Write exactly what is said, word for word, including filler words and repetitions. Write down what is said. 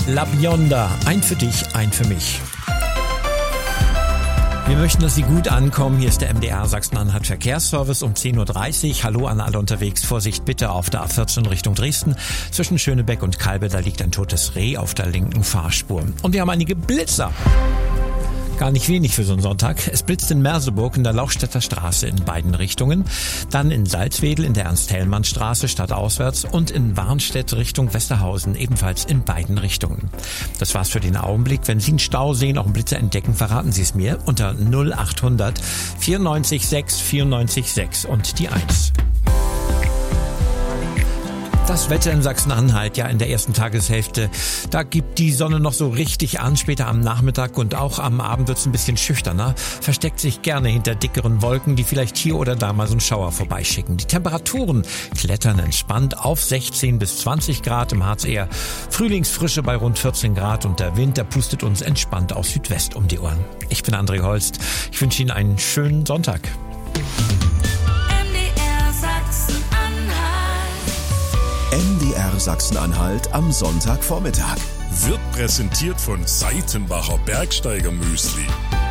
La Bionda, ein für dich, ein für mich. Wir möchten, dass Sie gut ankommen. Hier ist der M D R Sachsen-Anhalt Verkehrsservice um zehn Uhr dreißig. Hallo an alle unterwegs. Vorsicht bitte auf der A vierzehn Richtung Dresden. Zwischen Schönebeck und Kalbe, da liegt ein totes Reh auf der linken Fahrspur. Und wir haben einige Blitzer. Gar nicht wenig für so einen Sonntag. Es blitzt in Merseburg in der Lauchstädter Straße in beiden Richtungen. Dann in Salzwedel in der Ernst-Hellmann-Straße stadtauswärts und in Warnstedt Richtung Westerhausen ebenfalls in beiden Richtungen. Das war's für den Augenblick. Wenn Sie einen Stau sehen, auch einen Blitzer entdecken, verraten Sie es mir unter null achthundert vierundneunzig sechs vierundneunzig sechs und die eins. Das Wetter in Sachsen-Anhalt, ja in der ersten Tageshälfte, da gibt die Sonne noch so richtig an, später am Nachmittag und auch am Abend wird's ein bisschen schüchterner, versteckt sich gerne hinter dickeren Wolken, die vielleicht hier oder da mal so einen Schauer vorbeischicken. Die Temperaturen klettern entspannt auf sechzehn bis zwanzig Grad, im Harz eher Frühlingsfrische bei rund vierzehn Grad und der Wind, der pustet uns entspannt aus Südwest um die Ohren. Ich bin André Holst, ich wünsche Ihnen einen schönen Sonntag. M D R Sachsen-Anhalt am Sonntagvormittag. Wird präsentiert von Seitenbacher Bergsteiger Müsli.